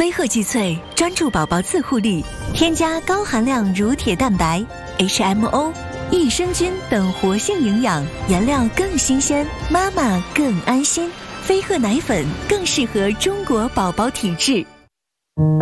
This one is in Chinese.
飞鹤济萃专注宝宝自护力，添加高含量乳铁蛋白、HMO、益生菌等活性营养，原料更新鲜，妈妈更安心。飞鹤奶粉更适合中国宝宝体质。